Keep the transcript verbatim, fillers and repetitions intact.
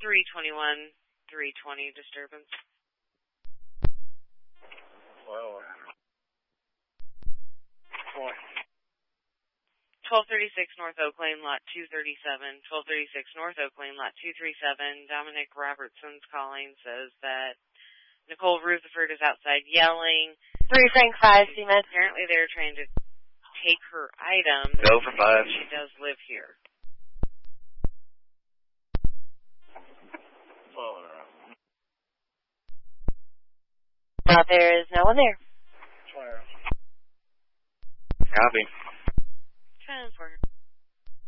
three twenty-one, three twenty disturbance. Well, point. twelve thirty-six North Oak Lane, lot two thirty-seven. twelve thirty-six North Oak Lane, lot two thirty-seven. Dominic Robertson's calling, says that Nicole Rutherford is outside yelling. Three Frank five, Seaman. Apparently they're trying to take her items. Go for five. She does live here. Following her up. Uh, there is no one there. Copy.